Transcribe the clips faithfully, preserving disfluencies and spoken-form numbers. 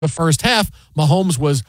the first half, Mahomes was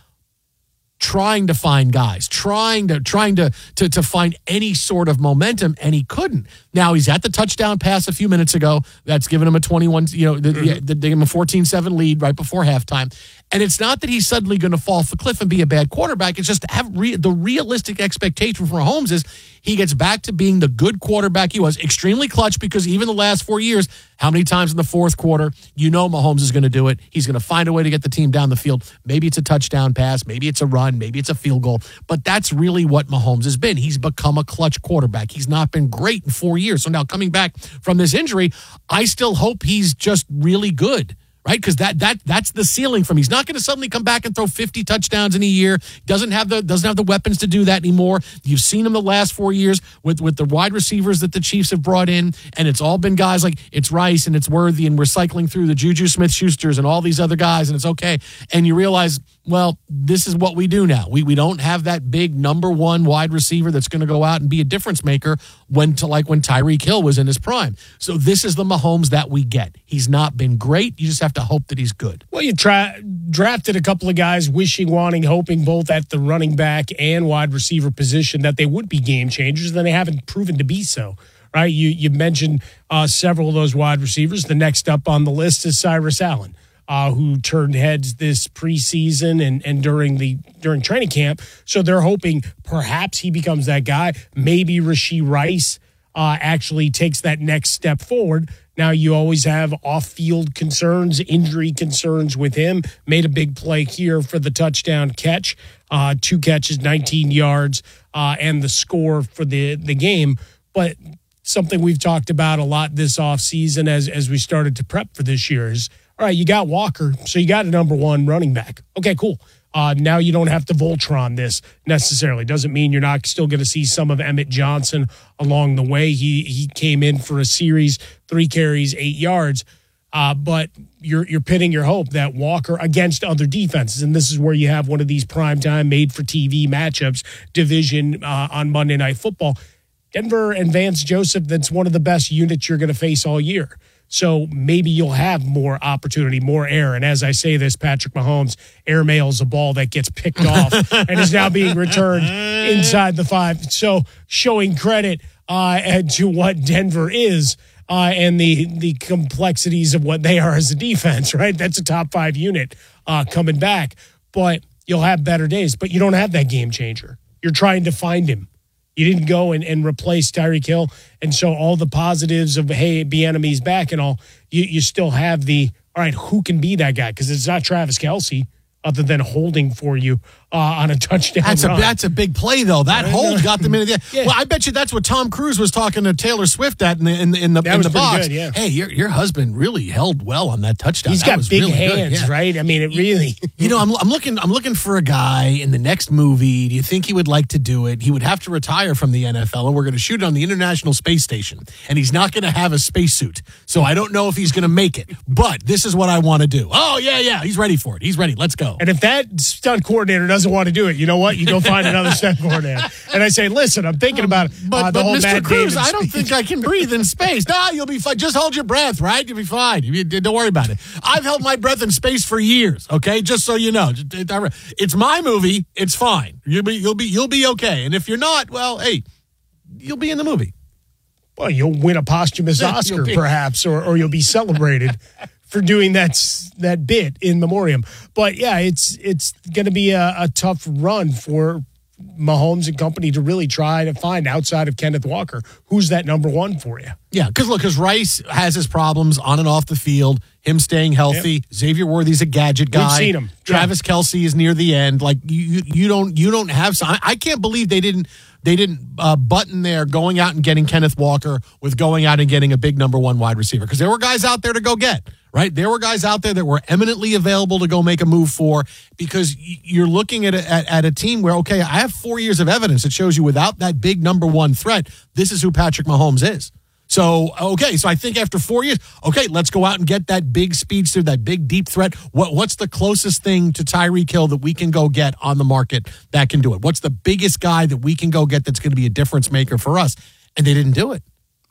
trying to find guys, trying to trying to, to to find any sort of momentum, and he couldn't. Now, he's at the touchdown pass a few minutes ago. That's given him a twenty-one, you know, the, mm-hmm. the, they gave him a fourteen seven lead right before halftime. And it's not that he's suddenly going to fall off the cliff and be a bad quarterback. It's just have re- the realistic expectation for Mahomes is he gets back to being the good quarterback he was. Extremely clutch, because even the last four years, how many times in the fourth quarter, you know Mahomes is going to do it. He's going to find a way to get the team down the field. Maybe it's a touchdown pass. Maybe it's a run. Maybe it's a field goal. But that's really what Mahomes has been. He's become a clutch quarterback. He's not been great in four years. So now coming back from this injury, I still hope he's just really good. Right, because that that that's the ceiling for him. He's not going to suddenly come back and throw fifty touchdowns in a year. Doesn't have the doesn't have the weapons to do that anymore. You've seen him the last four years with with the wide receivers that the Chiefs have brought in, and it's all been guys like it's Rice and it's Worthy, and we're cycling through the Juju Smith-Schusters and all these other guys, and it's okay. And you realize, well, this is what we do now. We we don't have that big number one wide receiver that's going to go out and be a difference maker when to like when Tyreek Hill was in his prime. So this is the Mahomes that we get. He's not been great. You just have to hope that he's good. Well, you try, drafted a couple of guys wishing, wanting, hoping both at the running back and wide receiver position that they would be game changers, and then they haven't proven to be so. Right? You you mentioned uh, several of those wide receivers. The next up on the list is Cyrus Allen, uh, who turned heads this preseason and, and during the during training camp. So they're hoping perhaps he becomes that guy. Maybe Rashee Rice uh, actually takes that next step forward. Now, you always have off-field concerns, injury concerns with him. Made a big play here for the touchdown catch. Uh, two catches, nineteen yards, uh, and the score for the, the game. But something we've talked about a lot this offseason as, as we started to prep for this year is, all right, you got Walker, so you got a number one running back. Okay, cool. Uh, now you don't have to Voltron this necessarily. Doesn't mean you're not still going to see some of Emmett Johnson along the way. He he came in for a series, three carries, eight yards. Uh, but you're you're pitting your hope that Walker against other defenses, and this is where you have one of these primetime made-for-T V matchups, division uh, on Monday Night Football. Denver and Vance Joseph, that's one of the best units you're going to face all year. So maybe you'll have more opportunity, more air. And as I say this, Patrick Mahomes airmails a ball that gets picked off and is now being returned inside the five. So showing credit uh, to what Denver is uh, and the the complexities of what they are as a defense, right? That's a top five unit uh, coming back. But you'll have better days. But you don't have that game changer. You're trying to find him. You didn't go and, and replace Tyreek Hill. And so all the positives of, hey, Bieniemy's back and all, you, you still have the, all right, who can be that guy? Because it's not Travis Kelce, other than holding for you uh, on a touchdown that's run. A, that's a big play, though. That hold got them in. The, yeah. Well, I bet you that's what Tom Cruise was talking to Taylor Swift at in the in, the, in the, in the box. Good, yeah. Hey, your your husband really held well on that touchdown. He's that got was big really hands, yeah. right? I mean, it really. You know, I'm I'm looking I'm looking for a guy in the next movie. Do you think he would like to do it? He would have to retire from the N F L, and we're going to shoot it on the International Space Station, and he's not going to have a spacesuit. So I don't know if he's going to make it. But this is what I want to do. Oh yeah, yeah, he's ready for it. He's ready. Let's go. And if that stunt coordinator doesn't want to do it, you know what? You go find another stunt coordinator. And I say, listen, I'm thinking about it. But, uh, the but whole Mister Matt Cruz, Damon I don't speech. think I can breathe in space. Nah, you'll be fine. Just hold your breath, right? You'll be fine. You, don't worry about it. I've held my breath in space for years. Okay, just so you know, it's my movie. It's fine. You'll be, you'll be, you'll be okay. And if you're not, well, hey, you'll be in the movie. Well, you'll win a posthumous Oscar, be- perhaps, or or you'll be celebrated for doing that that bit in memoriam. But yeah, it's it's going to be a, a tough run for Mahomes and company to really try to find, outside of Kenneth Walker, who's that number one for you. Yeah, because look, because Rice has his problems on and off the field, him staying healthy. Yep. Xavier Worthy's a gadget guy. We've seen him. Travis yeah. Kelce is near the end. Like you, you don't, you don't have. I, I can't believe they didn't, they didn't uh, button there going out and getting Kenneth Walker with going out and getting a big number one wide receiver, because there were guys out there to go get. Right, there were guys out there that were eminently available to go make a move for, because you're looking at a, at, at a team where, okay, I have four years of evidence that shows you without that big number one threat, this is who Patrick Mahomes is. So, okay, so I think after four years, okay, let's go out and get that big speedster, that big deep threat. What What's the closest thing to Tyreek Hill that we can go get on the market that can do it? What's the biggest guy that we can go get that's going to be a difference maker for us? And they didn't do it.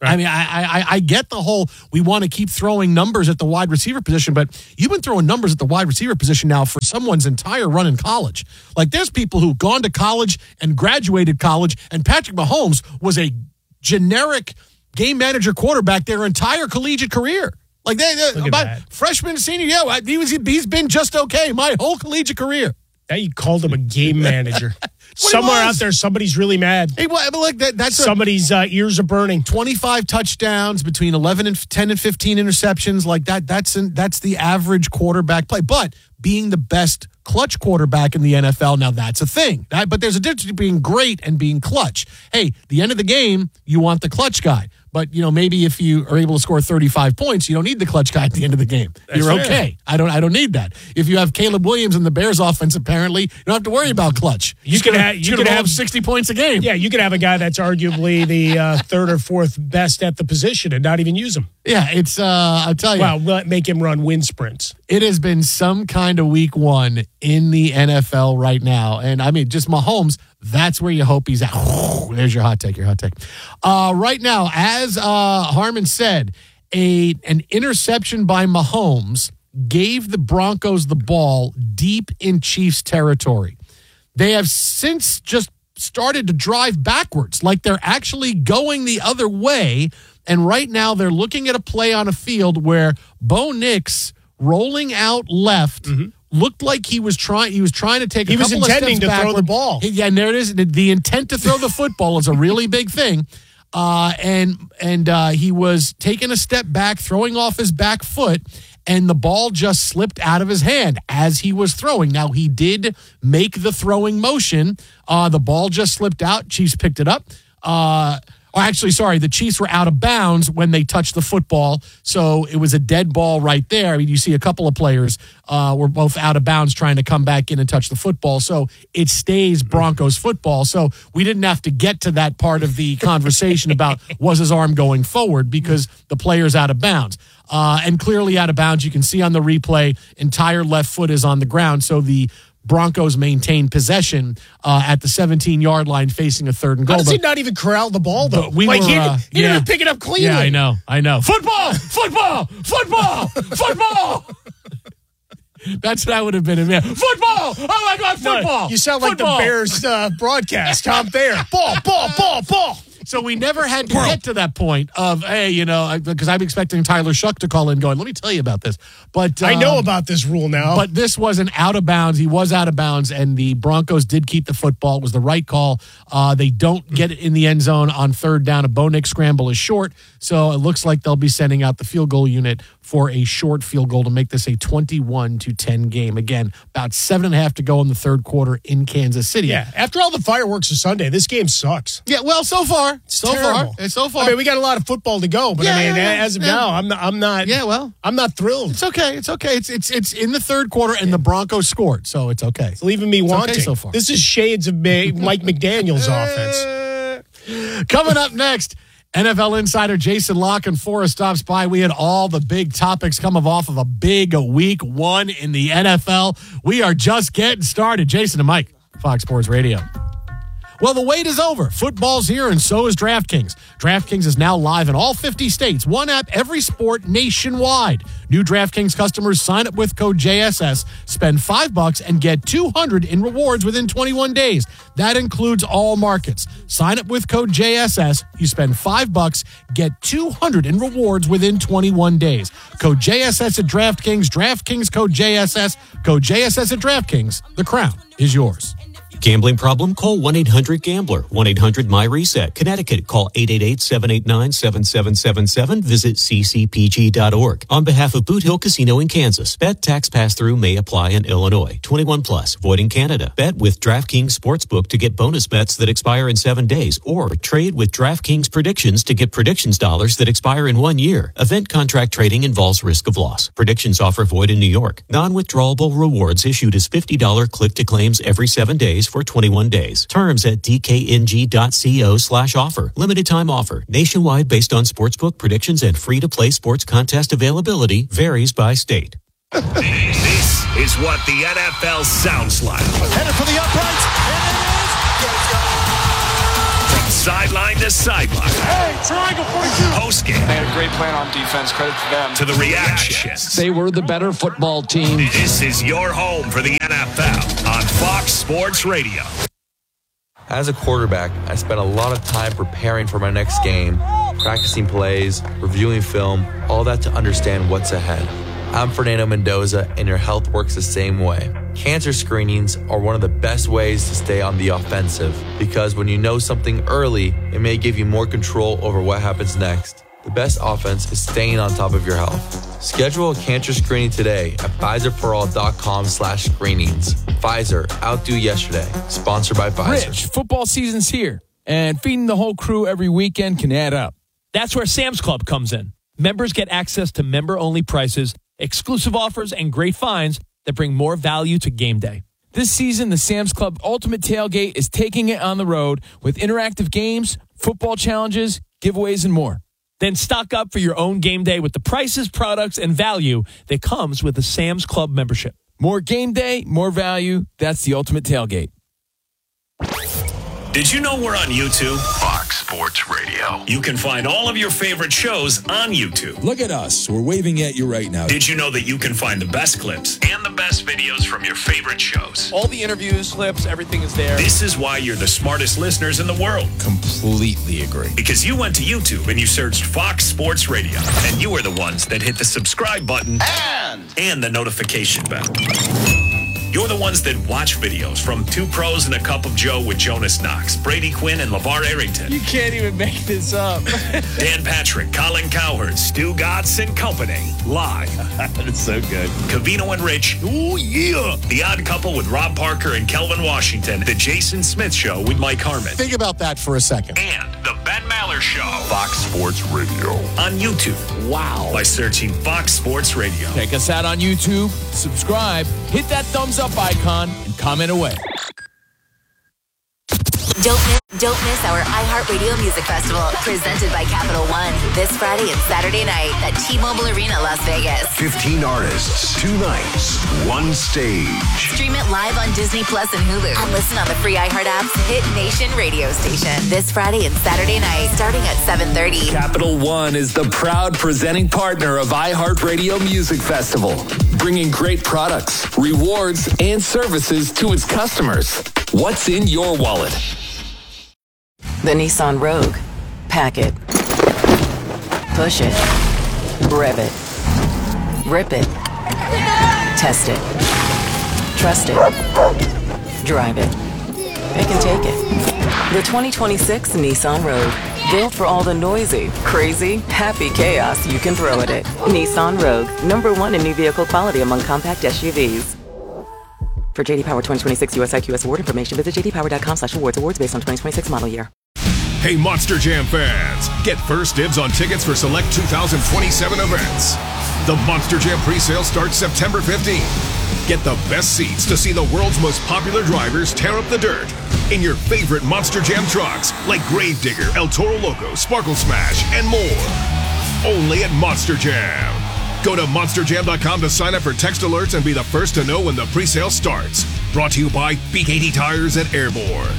Right. I mean, I, I I get the whole we want to keep throwing numbers at the wide receiver position, but you've been throwing numbers at the wide receiver position now for someone's entire run in college. Like, there's people who've gone to college and graduated college, and Patrick Mahomes was a generic game manager quarterback their entire collegiate career. Like, they, they about freshman, senior, yeah, he was, he's been just okay my whole collegiate career. Now you called him a game manager. Somewhere out there, somebody's really mad. Hey, well, like that, that's somebody's uh, ears are burning. twenty-five touchdowns, between eleven and ten and fifteen interceptions, like that. That's an, that's the average quarterback play. But being the best clutch quarterback in the N F L, now that's a thing. That, but there's a difference between being great and being clutch. Hey, the end of the game, you want the clutch guy. But, you know, maybe if you are able to score thirty-five points, you don't need the clutch guy at the end of the game. That's You're fair. okay. I don't I don't need that. If you have Caleb Williams in the Bears offense, apparently, you don't have to worry about clutch. You could have you could have sixty points a game. Yeah, you could have a guy that's arguably the uh, third or fourth best at the position and not even use him. Yeah, it's, uh, I'll tell you. Well, make him run wind sprints. It has been some kind of week one in the N F L right now. And, I mean, just Mahomes, that's where you hope he's at. There's your hot take, your hot take. Uh, right now, as uh, Harmon said, a an interception by Mahomes gave the Broncos the ball deep in Chiefs territory. They have since just started to drive backwards, like they're actually going the other way. And right now they're looking at a play on a field where Bo Nix rolling out left mm-hmm. looked like he was trying. He was trying to take. A he was couple intending of steps to backward. throw the ball. Yeah, and there it is. The intent to throw the football is a really big thing. Uh, and and uh, he was taking a step back, throwing off his back foot, and the ball just slipped out of his hand as he was throwing. Now, he did make the throwing motion. Uh, the ball just slipped out. Chiefs picked it up. Uh, or actually, sorry, the Chiefs were out of bounds when they touched the football, so it was a dead ball right there. I mean, you see a couple of players uh, were both out of bounds trying to come back in and touch the football, so it stays Broncos football. So we didn't have to get to that part of the conversation about was his arm going forward because the player's out of bounds. Uh, and clearly out of bounds, you can see on the replay, entire left foot is on the ground, so the Broncos maintain possession uh, at the seventeen-yard line facing a third and goal. How does he not even corral the ball, though? We like, were, he, uh, he yeah. didn't even pick it up cleanly. Yeah, I know. I know. Football! Football! Football! Football! That's what I would have been in there. Football! Oh, my God, football! No, you sound football. like the Bears uh, broadcast. Tom Thayer. Ball, ball, ball, ball. So we never had to get to that point of, hey, you know, because I'm expecting Tyler Shuck to call in going, let me tell you about this. But um, I know about this rule now. But this was an out of bounds. He was out of bounds, and the Broncos did keep the football. It was the right call. Uh, they don't get it in the end zone on third down. A Bo Nix scramble is short, so it looks like they'll be sending out the field goal unit for a short field goal to make this a twenty-one to ten game. Again, about seven and a half to go in the third quarter in Kansas City. Yeah, after all the fireworks of Sunday, this game sucks. Yeah, well, so far. So Terrible. far. So far. I mean, we got a lot of football to go, but yeah, I mean, yeah, yeah, as of yeah. now, I'm not, I'm not. Yeah, well, I'm not thrilled. It's okay. It's okay. It's it's it's in the third quarter, and the Broncos scored, so it's okay. It's leaving me it's wanting. Okay so far. This is shades of Mike McDaniel's offense. Coming up next, N F L insider Jason Lock and Forrest stops by. We had all the big topics coming off of a big week one in the N F L. We are just getting started. Jason and Mike, Fox Sports Radio. Well, the wait is over. Football's here, and so is DraftKings. DraftKings is now live in all fifty states. One app, every sport nationwide. New DraftKings customers sign up with code J S S, spend five bucks, and get two hundred in rewards within twenty-one days. That includes all markets. Sign up with code J S S. You spend five bucks, get two hundred in rewards within twenty-one days. Code J S S at DraftKings. DraftKings code J S S. Code J S S at DraftKings. The crown is yours. Gambling problem? Call one eight hundred gambler. one eight hundred my reset. Connecticut. Call eight eight eight, seven eight nine, seven seven seven seven. Visit c c p g dot org. On behalf of Boot Hill Casino in Kansas, bet tax pass-through may apply in Illinois. twenty-one plus. Void in Canada. Bet with DraftKings Sportsbook to get bonus bets that expire in seven days. Or trade with DraftKings Predictions to get predictions dollars that expire in one year. Event contract trading involves risk of loss. Predictions offer void in New York. Non-withdrawable rewards issued as fifty dollars click-to-claims every seven days for twenty-one days. Terms at d k n g dot co slash offer. Limited time offer. Nationwide based on sportsbook predictions and free-to-play sports contest availability. Varies by state. This is what the N F L sounds like. Headed for the uprights. And it is. From sideline to sideline. Hey, triangle forty-two. Post game. They had a great plan on defense. Credit to them. To the reactions. They were the better football team. This is your home for the N F L on Fox Sports Radio. As a quarterback, I spent a lot of time preparing for my next game, practicing plays, reviewing film, all that to understand what's ahead. I'm Fernando Mendoza, and your health works the same way. Cancer screenings are one of the best ways to stay on the offensive, because when you know something early, it may give you more control over what happens next. The best offense is staying on top of your health. Schedule a cancer screening today at Pfizerforall.com slash screenings. Pfizer, outdo yesterday. Sponsored by Pfizer. Rich, football season's here, and feeding the whole crew every weekend can add up. That's where Sam's Club comes in. Members get access to member-only prices, exclusive offers, and great finds that bring more value to game day. This season, the Sam's Club Ultimate Tailgate is taking it on the road with interactive games, football challenges, giveaways, and more. Then stock up for your own game day with the prices, products, and value that comes with the Sam's Club membership. More game day, more value. That's the Ultimate Tailgate. Did you know we're on YouTube? Fox Sports Radio. You can find all of your favorite shows on YouTube. Look at us. We're waving at you right now. Did you know that you can find the best clips and the best videos from your favorite shows? All the interviews, clips, everything is there. This is why you're the smartest listeners in the world. Completely agree. Because you went to YouTube and you searched Fox Sports Radio. And you were the ones that hit the subscribe button And, and the notification bell. You're the ones that watch videos from Two Pros and a Cup of Joe with Jonas Knox, Brady Quinn, and LeVar Arrington. you can't even make this up. Dan Patrick, Colin Cowherd, Stu Gatz and Company. Live. That's so good. Cavino and Rich. Ooh, yeah. The Odd Couple with Rob Parker and Kelvin Washington. The Jason Smith Show with Mike Harmon. Think about that for a second. And the Ben Maller Show. Fox Sports Radio. On YouTube. Wow. By searching Fox Sports Radio. Check us out on YouTube, subscribe, hit that thumbs up icon, and comment away. Don't miss, don't miss our iHeartRadio Music Festival, presented by Capital One, this Friday and Saturday night at T-Mobile Arena, Las Vegas. fifteen artists, two nights, one stage. Stream it live on Disney Plus and Hulu, and listen on the free iHeart app's Hit Nation radio station. This Friday and Saturday night, starting at seven thirty. Capital One is the proud presenting partner of iHeartRadio Music Festival, bringing great products, rewards, and services to its customers. What's in your wallet? The Nissan Rogue. Pack it. Push it. Rev it. Rip it. Test it. Trust it. Drive it. It can take it. The twenty twenty-six Nissan Rogue. Built for all the noisy, crazy, happy chaos you can throw at it. Nissan Rogue. Number one in new vehicle quality among compact S U Vs. For J D Power twenty twenty-six U S I Q S award information, visit j d power dot com slash awards. Awards based on twenty twenty-six model year. Hey, Monster Jam fans, get first dibs on tickets for select two thousand twenty-seven events. The Monster Jam presale starts September fifteenth. Get the best seats to see the world's most popular drivers tear up the dirt in your favorite Monster Jam trucks like Gravedigger, El Toro Loco, Sparkle Smash, and more. Only at Monster Jam. Go to monster jam dot com to sign up for text alerts and be the first to know when the presale starts. Brought to you by B K T Tires at Airborne.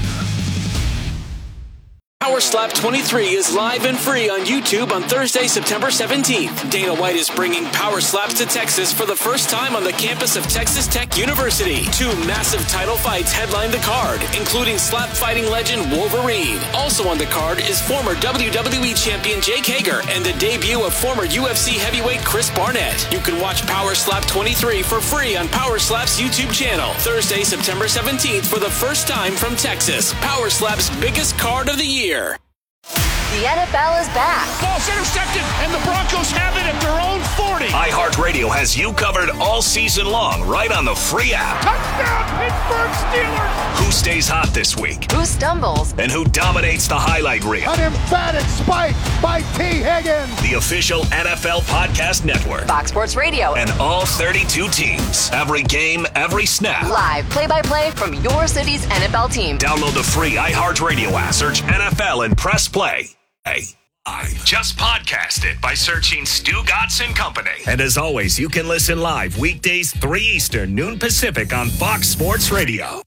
Power Slap twenty-three is live and free on YouTube on Thursday, September seventeenth. Dana White is bringing Power Slaps to Texas for the first time on the campus of Texas Tech University. Two massive title fights headline the card, including slap fighting legend Wolverine. Also on the card is former W W E champion Jake Hager and the debut of former U F C heavyweight Chris Barnett. You can watch Power Slap twenty-three for free on Power Slap's YouTube channel. Thursday, September seventeenth for the first time from Texas. Power Slap's biggest card of the year. The N F L is back. Ball's intercepted, and the Broncos have it at their own forty. iHeartRadio has you covered all season long, right on the free app. Touchdown, Pittsburgh Steelers. Who stays hot this week? Who stumbles? And who dominates the highlight reel? An emphatic spike by T. Higgins. The official N F L podcast network. Fox Sports Radio. And all thirty-two teams. Every game, every snap. Live play-by-play from your city's N F L team. Download the free iHeartRadio app. Search N F L and press play. Hey, I just podcast it by searching Stu Gatz and Company. And as always, you can listen live weekdays three Eastern, noon Pacific on Fox Sports Radio.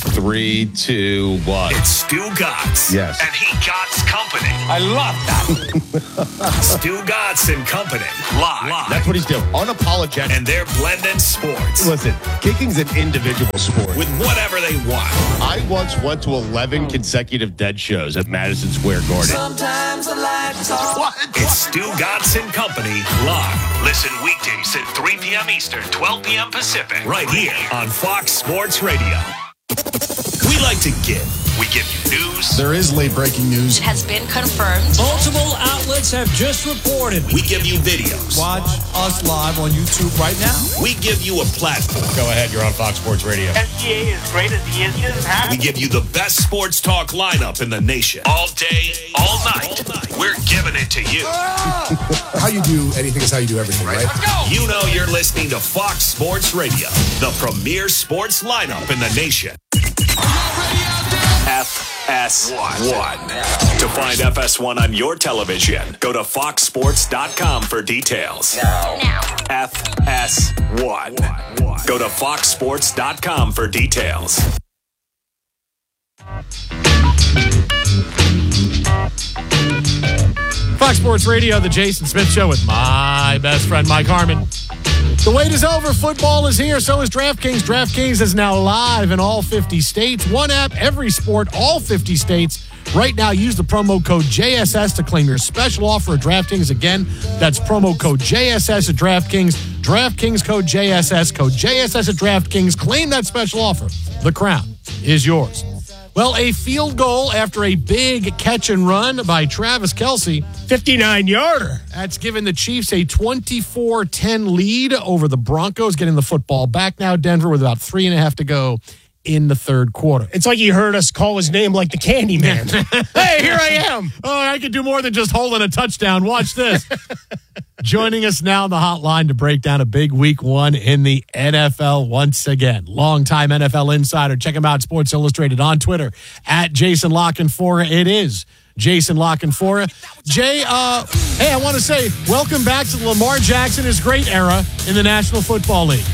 Three, two, one. It's Stu Gotts. Yes. And he Gotts Company. I love that. Stu Gotts and Company. Live. Live. That's what he's doing. Unapologetic. And they're blending sports. Listen, kicking's an individual sport. With whatever they want. I once went to eleven consecutive dead shows at Madison Square Garden. Sometimes the lights off. What? It's Stu Gotts and Company live. Listen weekdays at three p.m. Eastern, twelve p.m. Pacific. Right here on Fox Sports Radio. We like to give. We give you news. There is late breaking news. It has been confirmed. Multiple outlets have just reported. We give you videos. Watch us live on YouTube right now. We give you a platform. Go ahead, you're on Fox Sports Radio. S G A is great as he is. He doesn't have We give you the best sports talk lineup in the nation. All day, all night. We're giving it to you. How you do anything is how you do everything, right? Let's go. You know you're listening to Fox Sports Radio, the premier sports lineup in the nation. F S one. To find F S one on your television, go to fox sports dot com for details. Now. F S one. Go to fox sports dot com for details. Fox Sports Radio, the Jason Smith Show with my best friend, Mike Harmon. The wait is over. Football is here. So is DraftKings. DraftKings is now live in all fifty states. One app, every sport, all fifty states. Right now, use the promo code J S S to claim your special offer at DraftKings. Again, that's promo code J S S at DraftKings. DraftKings code J S S. Code J S S at DraftKings. Claim that special offer. The crown is yours. Well, a field goal after a big catch and run by Travis Kelce. fifty-nine yarder. That's given the Chiefs a twenty-four ten lead over the Broncos, getting the football back now. Denver with about three and a half to go in the third quarter. It's like he heard us call his name like the Candyman. Hey, here I am. Oh, I could do more than just holding a touchdown. Watch this. Joining us now on the hotline to break down a big week one in the N F L once again. Longtime N F L insider. Check him out, Sports Illustrated on Twitter, at Jason Lockenfora. It is Jason Lockenfora. Jay, uh, hey, I want to say welcome back to the Lamar Jackson is great era in the National Football League.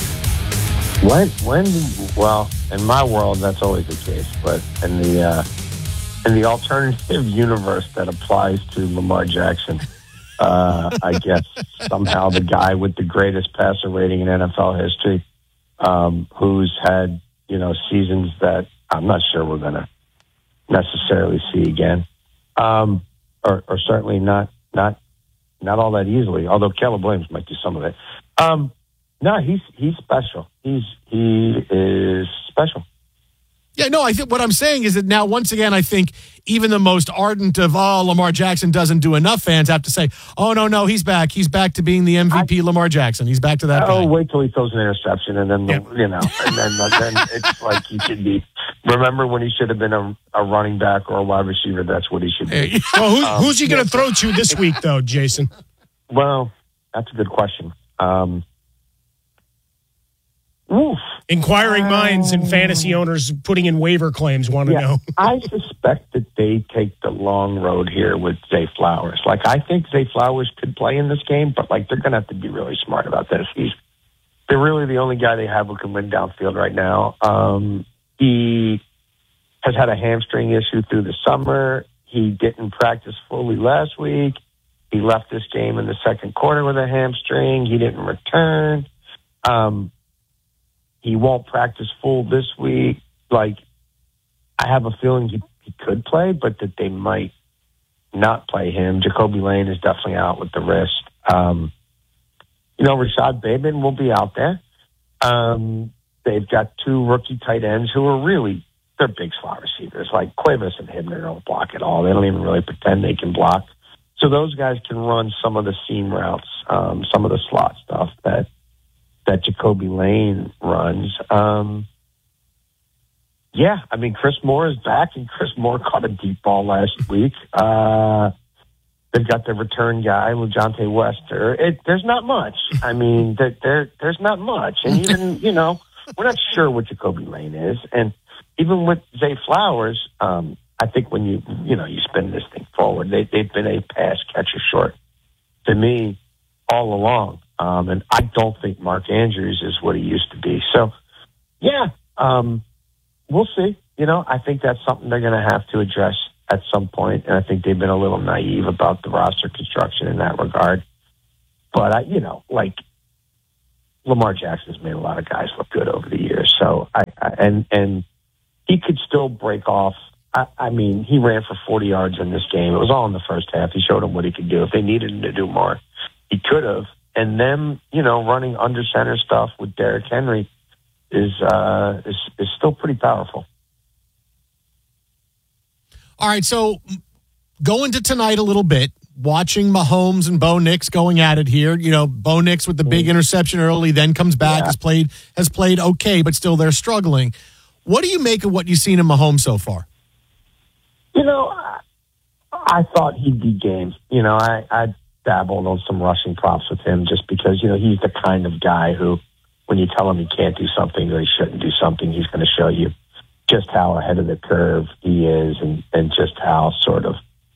When, when, well, in my world, that's always the case. But in the uh, in the alternative universe that applies to Lamar Jackson, uh, I guess somehow the guy with the greatest passer rating in N F L history, um, who's had, you know, seasons that I'm not sure we're going to necessarily see again, um, or, or certainly not not not all that easily. Although Caleb Williams might do some of it. Um, no, he's he's special. He's he is special. Yeah, no, I think what I'm saying is that now, once again, I think even the most ardent of, oh, Lamar Jackson doesn't do enough fans have to say, oh, no, no, he's back. He's back to being the M V P I, Lamar Jackson. He's back to that Oh, guy. wait till he throws an interception, and then, the, yeah. you know, and then, then it's like he should be. Remember when he should have been a, a running back or a wide receiver? That's what he should be. Well, who, um, who's he going to throw to this week, though, Jason? Well, that's a good question. Um, Oof. Inquiring minds and fantasy owners putting in waiver claims want to yeah, know. I suspect that they take the long road here with Zay Flowers. Like, I think Zay Flowers could play in this game, but, like, they're going to have to be really smart about this. He's They're really the only guy they have who can win downfield right now. Um, he has had a hamstring issue through the summer. He didn't practice fully last week. He left this game in the second quarter with a hamstring. He didn't return. Um He won't practice full this week. Like, I have a feeling he, he could play, but that they might not play him. Jacoby Lane is definitely out with the wrist. Um, you know, Rashad Bateman will be out there. Um, they've got two rookie tight ends who are really, they're big slot receivers. Like Cuevas and Hibner don't block at all. They don't even really pretend they can block. So those guys can run some of the seam routes, um, some of the slot stuff that that Jacoby Lane runs. Um, yeah, I mean, Chris Moore is back, and Chris Moore caught a deep ball last week. Uh, they've got their return guy, LeJontay Wester. It, there's not much. I mean, there, there there's not much. And even, you know, we're not sure what Jacoby Lane is. And even with Zay Flowers, um, I think when you, you know, you spin this thing forward, they, they've been a pass catcher short to me all along. Um, and I don't think Mark Andrews is what he used to be. So, yeah, um, we'll see. You know, I think that's something they're going to have to address at some point, and I think they've been a little naive about the roster construction in that regard. But, I, you know, like Lamar Jackson's made a lot of guys look good over the years. So, I, I and and he could still break off. I, I mean, he ran for forty yards in this game. It was all in the first half. He showed them what he could do. If they needed him to do more, he could have. And them, you know, running under center stuff with Derrick Henry is uh, is is still pretty powerful. All right, so going to tonight a little bit, watching Mahomes and Bo Nix going at it here. You know, Bo Nix with the big interception early, then comes back, yeah. has played has played okay, but still they're struggling. What do you make of what you've seen in Mahomes so far? You know, I, I thought he'd be game. You know, I, I dabbled on some rushing props with him just because, you know, he's the kind of guy who, when you tell him he can't do something or he shouldn't do something, he's going to show you just how ahead of the curve he is and, and just how sort of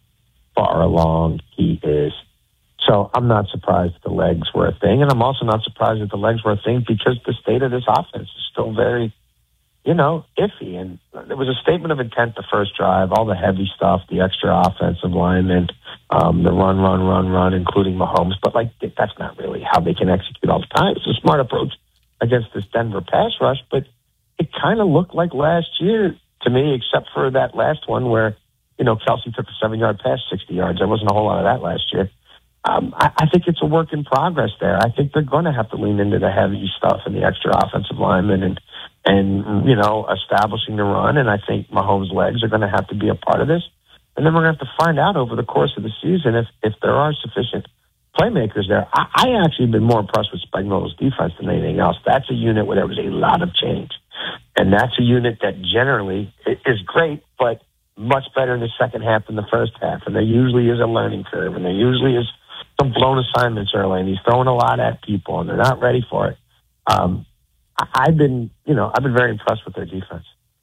far along he is. So I'm not surprised that the legs were a thing, and I'm also not surprised that the legs were a thing because the state of this offense is still very, you know, iffy. And there was a statement of intent the first drive, all the heavy stuff, the extra offensive linemen, um, the run, run, run, run, including Mahomes. But, like, that's not really how they can execute all the time. It's a smart approach against this Denver pass rush, but it kind of looked like last year to me, except for that last one where, you know, Kelsey took a seven-yard pass, sixty yards. There wasn't a whole lot of that last year. Um, I, I think it's a work in progress there. I think they're going to have to lean into the heavy stuff and the extra offensive linemen and, and you know, establishing the run. And I think Mahomes' legs are going to have to be a part of this. And then we're going to have to find out over the course of the season if, if there are sufficient playmakers there. I, I actually been more impressed with Spagnuolo's defense than anything else. That's a unit where there was a lot of change. And that's a unit that generally is great, but much better in the second half than the first half. And there usually is a learning curve, and there usually is some blown assignments early, and he's throwing a lot at people, and they're not ready for it. Um, I've been, you know, I've been very impressed with their defense.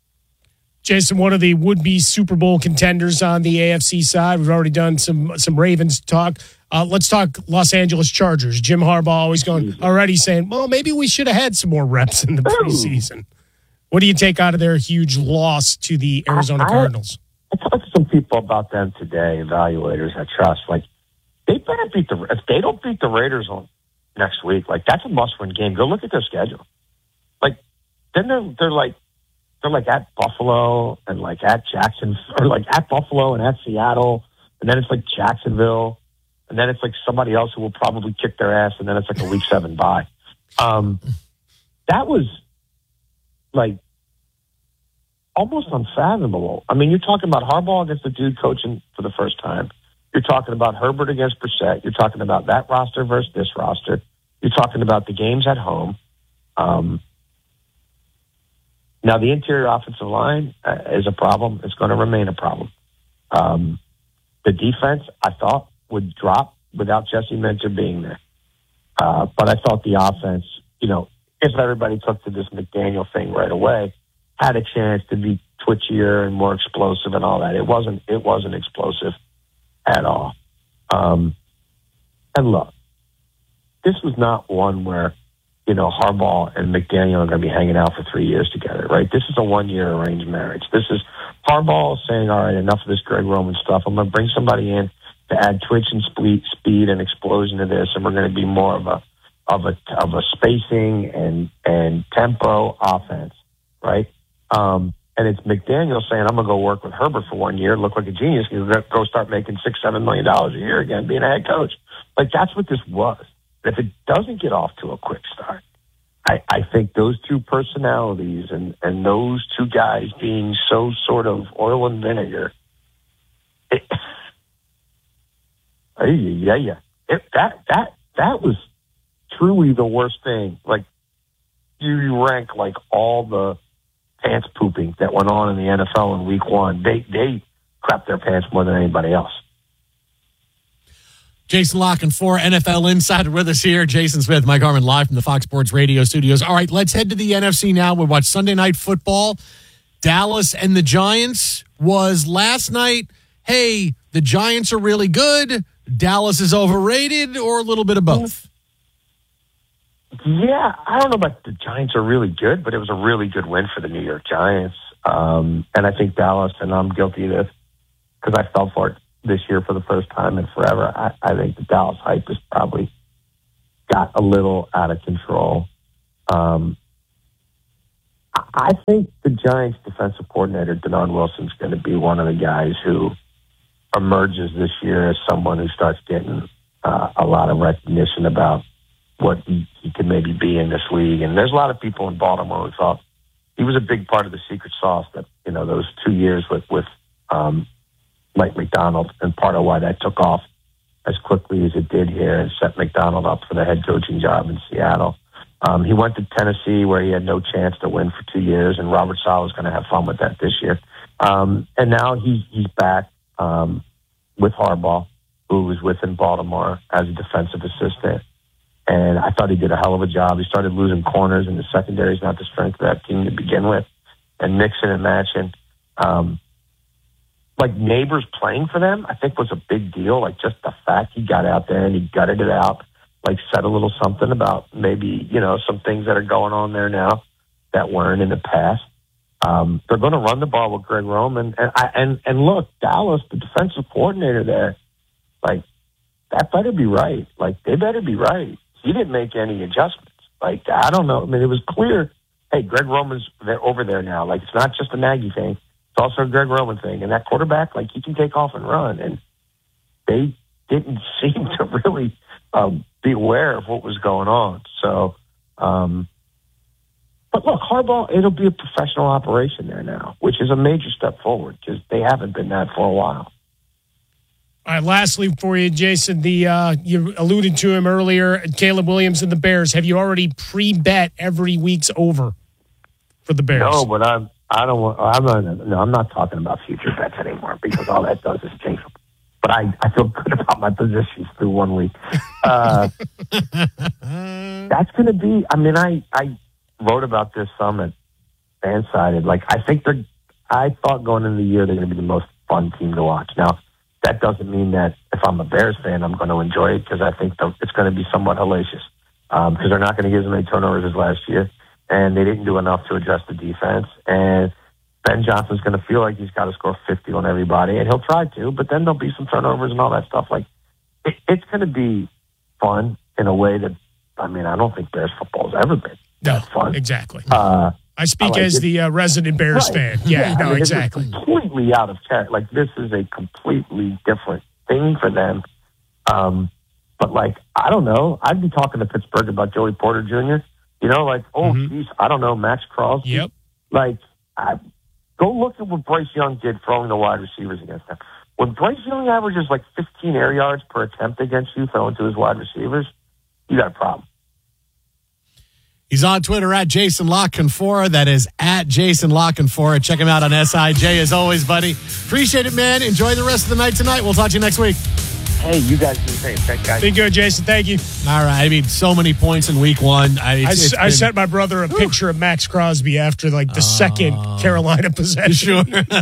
Jason, one of the would-be Super Bowl contenders on the A F C side. We've already done some some Ravens talk. Uh, let's talk Los Angeles Chargers. Jim Harbaugh always going already saying, well, maybe we should have had some more reps in the preseason. What do you take out of their huge loss to the Arizona I, I, Cardinals? I talked to some people about them today, evaluators I trust. Like, they better beat the if they don't beat the Raiders on next week, like that's a must-win game. Go look at their schedule. Like, then they're they're like they're like at Buffalo and like at Jackson or like at Buffalo and at Seattle, and then it's like Jacksonville, and then it's like somebody else who will probably kick their ass, and then it's like a week seven bye. Um, that was like almost unfathomable. I mean, you're talking about Harbaugh against the dude coaching for the first time. You're talking about Herbert against Brissett. You're talking about that roster versus this roster. You're talking about the games at home. Um, now, the interior offensive line uh, is a problem. It's going to remain a problem. Um, the defense, I thought, would drop without Jesse Minter being there. Uh, but I thought the offense, you know, if everybody took to this McDaniel thing right away, had a chance to be twitchier and more explosive and all that. It wasn't. It wasn't explosive at all. Um, and look, this was not one where, you know, Harbaugh and McDaniel are going to be hanging out for three years together, right? This is a one-year arranged marriage. This is Harbaugh saying, all right, enough of this Greg Roman stuff. I'm going to bring somebody in to add twitch and speed, speed and explosion to this, and we're going to be more of a of a of a spacing and and tempo offense, right? Um, and it's McDaniel saying, I'm going to go work with Herbert for one year, look like a genius, and go start making six, seven million dollars a year again, being a head coach. Like, that's what this was. If it doesn't get off to a quick start, I, I think those two personalities and, and those two guys being so sort of oil and vinegar, it, yeah, yeah, it, that that that was truly the worst thing. Like, you rank like all the pants pooping that went on in the N F L in week one. They they crapped their pants more than anybody else. Jason La Canfora, N F L Insider with us here. Jason Smith, Mike Harmon, live from the Fox Sports Radio studios. All right, let's head to the N F C now. We'll watch Sunday Night Football. Dallas and the Giants was last night, hey, the Giants are really good, Dallas is overrated, or a little bit of both? Yeah, I don't know about the Giants are really good, but it was a really good win for the New York Giants. Um, and I think Dallas, and I'm guilty of this because I fell for it this year for the first time in forever. I, I think the Dallas hype has probably got a little out of control. Um, I think the Giants defensive coordinator, Denon Wilson, is going to be one of the guys who emerges this year as someone who starts getting uh, a lot of recognition about what he, he could maybe be in this league. And there's a lot of people in Baltimore who thought he was a big part of the secret sauce that, you know, those two years with, with um, Mike McDonald, and part of why that took off as quickly as it did here and set McDonald up for the head coaching job in Seattle. Um, he went to Tennessee where he had no chance to win for two years, and Robert Saleh is going to have fun with that this year. Um, and now he, he's back um, with Harbaugh, who was with in Baltimore as a defensive assistant. And I thought he did a hell of a job. He started losing corners, and the secondary is not the strength of that team to begin with. And mixing and matching. Um, like Neighbors playing for them, I think was a big deal. Like just the fact he got out there and he gutted it out, like said a little something about maybe, you know, some things that are going on there now that weren't in the past. Um, they're going to run the ball with Greg Roman. And, I, and, and look, Dallas, the defensive coordinator there, like that better be right. Like they better be right. He didn't make any adjustments. Like, I don't know. I mean, it was clear, hey, Greg Roman's there, over there now. Like, it's not just a Nagy thing. It's also a Greg Roman thing. And that quarterback, like, he can take off and run. And they didn't seem to really um, be aware of what was going on. So, um, but look, Harbaugh, it'll be a professional operation there now, which is a major step forward because they haven't been that for a while. All right, lastly for you, Jason, the uh, you alluded to him earlier, Caleb Williams and the Bears. Have you already pre-bet every week's over for the Bears? No, but I'm I don't want I'm not no I'm not talking about future bets anymore because all that does is change them. But I, I feel good about my positions through one week. Uh, that's going to be. I mean, I I wrote about this some at Fansided. Like I think they're. I thought going into the year they're going to be the most fun team to watch. Now. That doesn't mean that if I'm a Bears fan, I'm going to enjoy it because I think it's going to be somewhat hellacious because um, they're not going to give as many turnovers as last year, and they didn't do enough to address the defense. And Ben Johnson's going to feel like he's got to score fifty on everybody, and he'll try to, but then there'll be some turnovers and all that stuff. Like it, it's going to be fun in a way that, I mean, I don't think Bears football has ever been no, that fun. Exactly. Uh, I speak I like as it. the uh, resident Bears right. fan. Yeah, yeah no, I mean, exactly. It's completely out of character. Like, this is a completely different thing for them. Um, but, like, I don't know. I'd be talking to Pittsburgh about Joey Porter Junior You know, like, oh, mm-hmm. geez, I don't know, Max Crosby. Yep. Like, I, go look at what Bryce Young did throwing the wide receivers against them. When Bryce Young averages, like, fifteen air yards per attempt against you throwing to his wide receivers, you got a problem. He's on Twitter at Jason La Canfora. That is at Jason La Canfora. Check him out on S I J as always, buddy. Appreciate it, man. Enjoy the rest of the night tonight. We'll talk to you next week. Hey, you guys do the same. Thanks, guys. Be good, Jason. Thank you. All right. I mean, so many points in week one. I, I, it's I been, sent my brother a picture of Max Crosby after, like, the uh, second Carolina possession. Sure.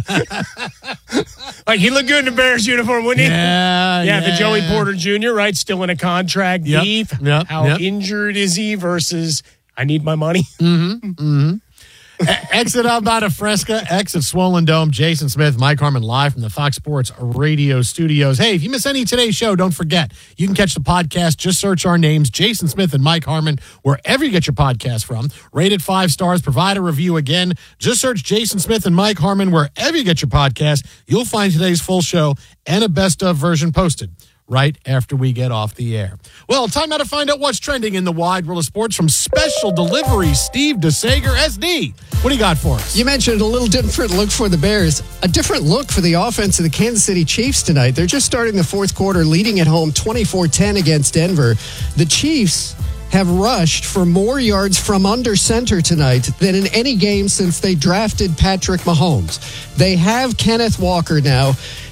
Like, he looked good in the Bears uniform, wouldn't he? Yeah, yeah. yeah. The Joey Porter Junior, right? Still in a contract. Yep, Beef. yep, How yep. injured is he versus I need my money? Mm-hmm. Mm-hmm. Exit Albata Fresca, X at Swollen Dome, Jason Smith, Mike Harmon live from the Fox Sports Radio studios. Hey, if you miss any of today's show, don't forget, you can catch the podcast. Just search our names, Jason Smith and Mike Harmon, wherever you get your podcast from. Rated five stars, provide a review again. Just search Jason Smith and Mike Harmon wherever you get your podcast. You'll find today's full show and a best of version posted right after we get off the air. Well, time now to find out what's trending in the wide world of sports from Special Delivery, Steve DeSager, S D. What do you got for us? You mentioned a little different look for the Bears. A different look for the offense of the Kansas City Chiefs tonight. They're just starting the fourth quarter, leading at home twenty-four ten against Denver. The Chiefs have rushed for more yards from under center tonight than in any game since they drafted Patrick Mahomes. They have Kenneth Walker now.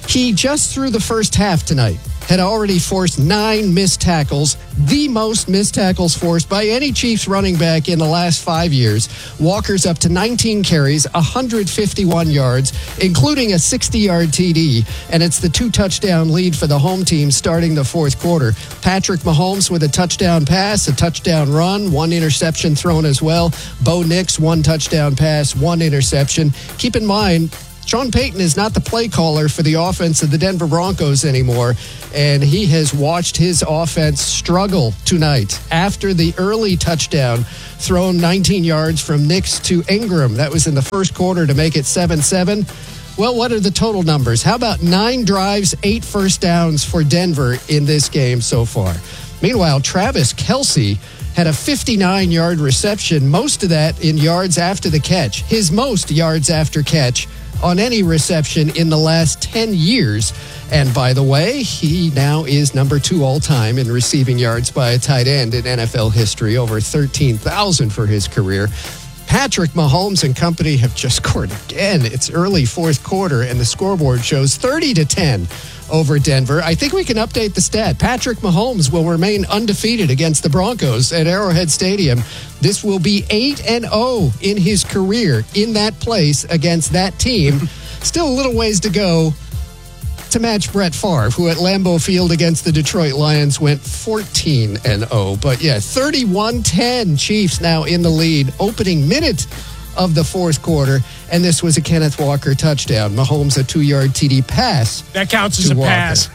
He just through the first half tonight had already forced nine missed tackles, the most missed tackles forced by any Chiefs running back in the last five years. Walker's up to nineteen carries, one hundred fifty-one yards, including a sixty-yard T D, and it's the two-touchdown lead for the home team starting the fourth quarter. Patrick Mahomes with a touchdown pass, a touchdown run, one interception thrown as well. Bo Nix, one touchdown pass, one interception. Keep in mind, Sean Payton is not the play caller for the offense of the Denver Broncos anymore, and he has watched his offense struggle tonight after the early touchdown thrown nineteen yards from Nix to Ingram. That was in the first quarter to make it seven seven. Well, what are the total numbers? How about nine drives, eight first downs for Denver in this game so far? Meanwhile, Travis Kelce had a fifty-nine-yard reception, most of that in yards after the catch. His most yards after catch on any reception in the last ten years. And by the way, he now is number two all-time in receiving yards by a tight end in N F L history, over thirteen thousand for his career. Patrick Mahomes and company have just scored again. It's early fourth quarter, and the scoreboard shows thirty to ten over Denver. I think we can update the stat. Patrick Mahomes will remain undefeated against the Broncos at Arrowhead Stadium. This will be eight and oh in his career in that place against that team. Still a little ways to go to match Brett Favre, who at Lambeau Field against the Detroit Lions went fourteen and oh. But yeah, thirty-one ten Chiefs now in the lead, opening minute of the fourth quarter, and this was a Kenneth Walker touchdown. Mahomes a two-yard T D pass. That counts as a Walker. pass.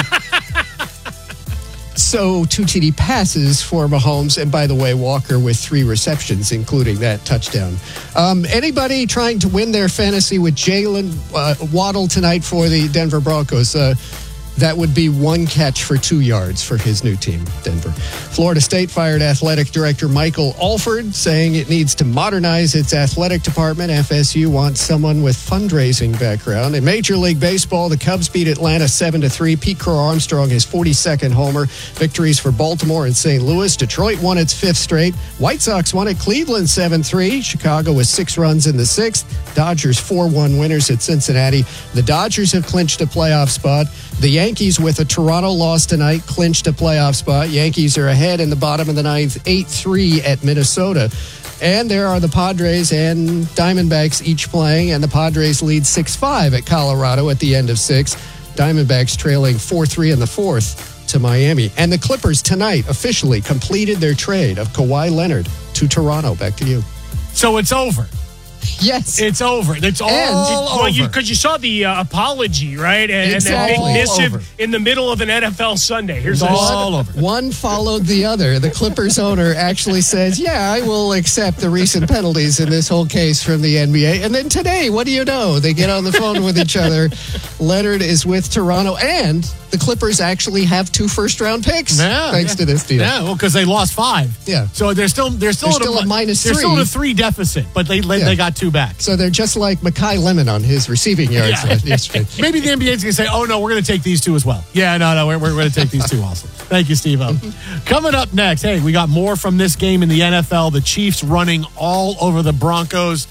So two T D passes for Mahomes, and by the way, Walker with three receptions, including that touchdown. Um, anybody trying to win their fantasy with Jalen uh, Waddle tonight for the Denver Broncos? Uh, That would be one catch for two yards for his new team, Denver. Florida State fired athletic director Michael Alford, saying it needs to modernize its athletic department. F S U wants someone with fundraising background. In Major League Baseball, the Cubs beat Atlanta seven to three. Pete Crow Armstrong his forty-second homer. Victories for Baltimore and Saint Louis. Detroit won its fifth straight. White Sox won at Cleveland seven three. Chicago with six runs in the sixth. Dodgers four one winners at Cincinnati. The Dodgers have clinched a playoff spot. The Yankees, with a Toronto loss tonight, clinched a playoff spot. Yankees are ahead in the bottom of the ninth, eight three at Minnesota. And there are the Padres and Diamondbacks each playing, and the Padres lead six five at Colorado at the end of six. Diamondbacks trailing four three in the fourth to Miami. And the Clippers tonight officially completed their trade of Kawhi Leonard to Toronto. Back to you. So it's over. Yes. It's over. It's all And- over. Because you, you saw the uh, apology, right? And, Exactly. and that big missive Over. in the middle of an N F L Sunday. Here's One- this. all over. One followed the other. The Clippers owner actually says, yeah, I will accept the recent penalties in this whole case from the N B A. And then today, what do you know? They get on the phone with each other. Leonard is with Toronto, and the Clippers actually have two first-round picks Yeah, thanks yeah. to this deal. Yeah, well, because they lost five. Yeah. So they're still they're still, They're at still at minus They're still three. at a three deficit, but they they, Yeah. they got two back. So they're just like Mekhi Lemon on his receiving yards Yeah. yesterday. Maybe the N B A is going to say, "Oh no, we're going to take these two as well." Yeah, no, no, we're, we're going to take these two also. Thank you, Steve. Coming up next, hey, we got more from this game in the N F L. The Chiefs running all over the Broncos.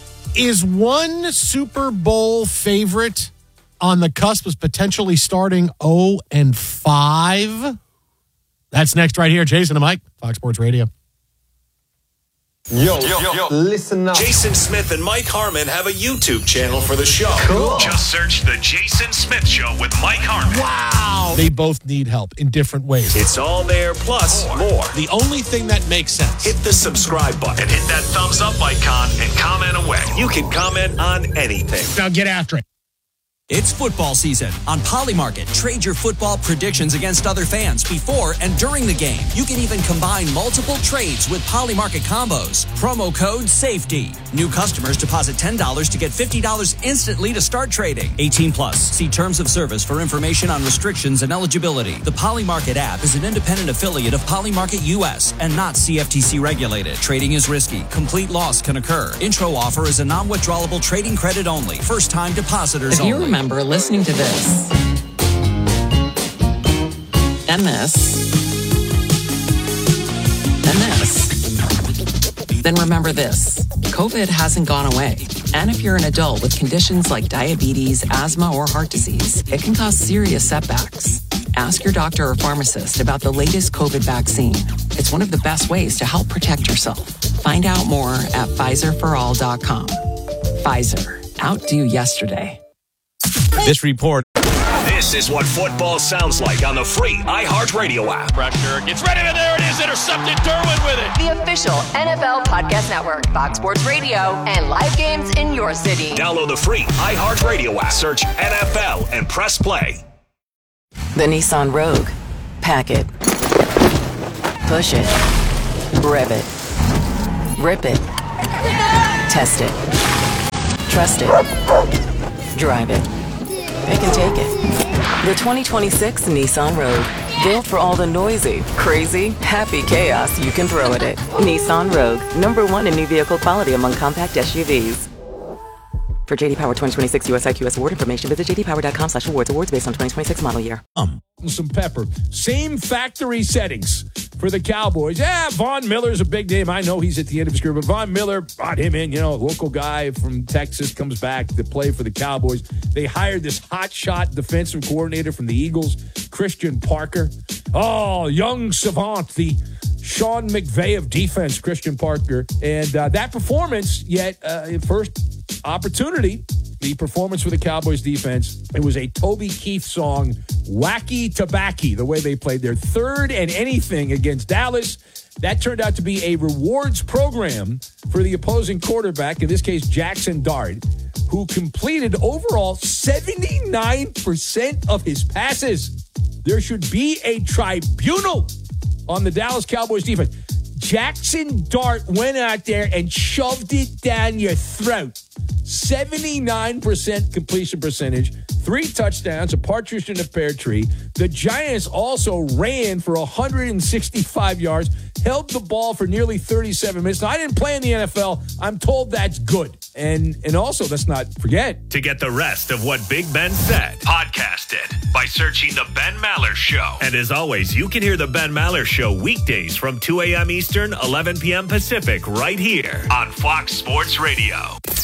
Is one Super Bowl favorite on the cusp of potentially starting oh and five? That's next right here. Jason and Mike, Fox Sports Radio. Yo, yo, yo, listen up. Jason Smith and Mike Harmon have a YouTube channel for the show. Cool. Just search The Jason Smith Show with Mike Harmon. Wow. They both need help in different ways. It's all there, plus more. more. The only thing that makes sense. Hit the subscribe button and hit that thumbs up icon and comment away. You can comment on anything. Now get after it. It's football season. On Polymarket, trade your football predictions against other fans before and during the game. You can even combine multiple trades with Polymarket combos. Promo code SAFETY. New customers deposit ten dollars to get fifty dollars instantly to start trading. eighteen plus. See terms of service for information on restrictions and eligibility. The Polymarket app is an independent affiliate of Polymarket U S and not C F T C regulated. Trading is risky. Complete loss can occur. Intro offer is a non-withdrawable trading credit only. First time depositors If you only. remember listening to this and this and this, then remember this. COVID hasn't gone away. And if you're an adult with conditions like diabetes, asthma, or heart disease, it can cause serious setbacks. Ask your doctor or pharmacist about the latest COVID vaccine. It's one of the best ways to help protect yourself. Find out more at Pfizer for all dot com. Pfizer. Outdo yesterday. This report. This is what football sounds like on the free iHeartRadio app. Pressure gets ready, and there it is, intercepted. Derwin with it. The official N F L Podcast Network, Fox Sports Radio, and live games in your city. Download the free iHeartRadio app. Search N F L and press play. The Nissan Rogue. Pack it. Push it. Rev it. Rip it. Test it. Trust it. Drive it. Pick and take it. The twenty twenty-six Nissan Rogue. Built for all the noisy, crazy, happy chaos you can throw at it. Nissan Rogue. Number one in new vehicle quality among compact S U Vs. For J D Power twenty twenty-six U S I Q S award information, visit j d power dot com slash awards. Awards based on twenty twenty-six model year. Um, some pepper. Same factory settings for the Cowboys. Yeah, Von Miller's a big name. I know he's at the end of his career, but Von Miller brought him in. You know, a local guy from Texas comes back to play for the Cowboys. They hired this hotshot defensive coordinator from the Eagles, Christian Parker. Oh, young savant, the Sean McVay of defense, Christian Parker. And uh, that performance, yet uh, first opportunity, the performance for the Cowboys defense, it was a Toby Keith song, Wacky Tobacco, the way they played their third and anything against Dallas. That turned out to be a rewards program for the opposing quarterback, in this case, Jackson Dart, who completed overall seventy-nine percent of his passes. There should be a tribunal on the Dallas Cowboys defense. Jackson Dart went out there and shoved it down your throat. seventy-nine percent completion percentage, three touchdowns, a partridge in a pear tree. The Giants also ran for one hundred sixty-five yards, held the ball for nearly thirty-seven minutes. Now, I didn't play in the N F L. I'm told that's good. And and also, let's not forget. To get the rest of what Big Ben said, podcast it by searching The Ben Maller Show. And as always, you can hear The Ben Maller Show weekdays from two a.m. Eastern, eleven p.m. Pacific, right here on Fox Sports Radio.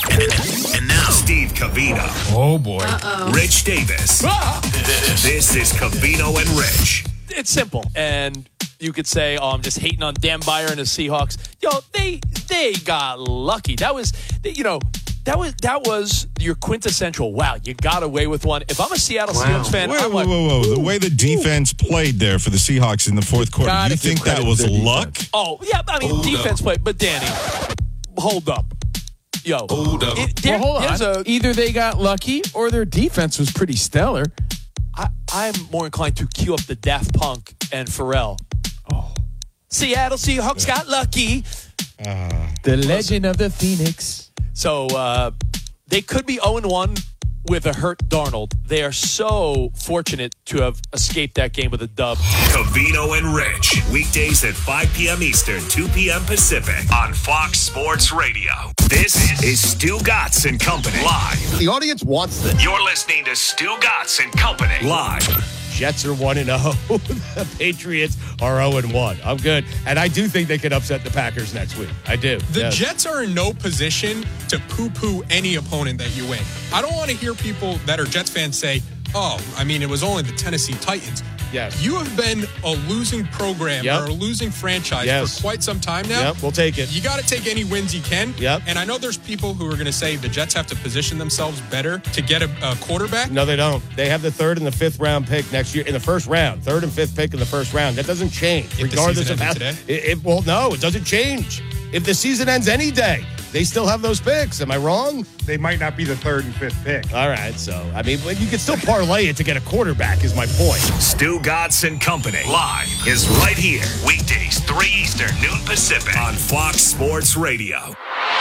And now, Steve Covino. Oh, boy. Uh-oh. Rich Davis. Ah! This is Covino and Rich. It's simple. And you could say, oh, I'm just hating on Dan Beyer and the Seahawks. Yo, they they got lucky. That was, you know, that was that was your quintessential, wow, you got away with one. If I'm a Seattle wow. Seahawks fan, wait, I'm whoa, like, whoa, whoa. The way the defense ooh. played there for the Seahawks in the fourth quarter, you think that was luck? Oh, yeah, I mean, hold defense up. played. But, Danny, hold up. Yo. Hold up. It, there, well, hold on. A, Either they got lucky or their defense was pretty stellar. I, I'm more inclined to cue up the Daft Punk and Pharrell. Oh. Seattle Seahawks got lucky. Uh, the legend of the Phoenix. So uh, they could be oh and one with a hurt Darnold. They are so fortunate to have escaped that game with a dub. Covino and Rich, weekdays at five p.m. Eastern, two p.m. Pacific on Fox Sports Radio. This is Stu Gatz and Company live. The audience wants this. You're listening to Stu Gatz and Company live. Jets are one and oh. The Patriots are oh and one. I'm good. And I do think they could upset the Packers next week. I do. The yes. Jets are in no position to poo-poo any opponent that you win. I don't want to hear people that are Jets fans say, oh, I mean, it was only the Tennessee Titans. Yes. You have been a losing program yep. or a losing franchise yes. for quite some time now. Yep, we'll take it. You got to take any wins you can. Yep. And I know there's people who are going to say the Jets have to position themselves better to get a, a quarterback. No, they don't. They have the third and the fifth round pick next year in the first round. Third and fifth pick in the first round. That doesn't change. If regardless the season of how. Today? It, it, well, no, it doesn't change. If the season ends any day, they still have those picks. Am I wrong? They might not be the third and fifth pick. All right, so, I mean, you can still parlay it to get a quarterback is my point. Stu Gatz and Company live is right here. Weekdays, three Eastern, noon Pacific on Fox Sports Radio.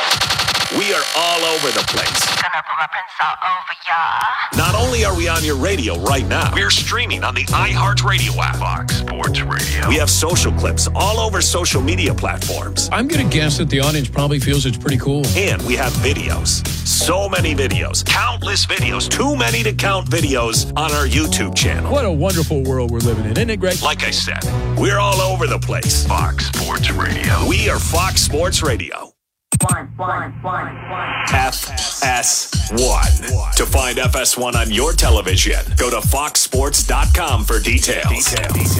We are all over the place. Gonna put my prints all over ya. Not only are we on your radio right now, we're streaming on the iHeartRadio app. Fox Sports Radio. We have social clips all over social media platforms. I'm going to guess that the audience probably feels it's pretty cool. And we have videos. So many videos. Countless videos. Too many to count videos on our YouTube channel. What a wonderful world we're living in, isn't it, Greg? Like I said, we're all over the place. Fox Sports Radio. We are Fox Sports Radio. One. F S one. To find F S one on your television, go to fox sports dot com for details.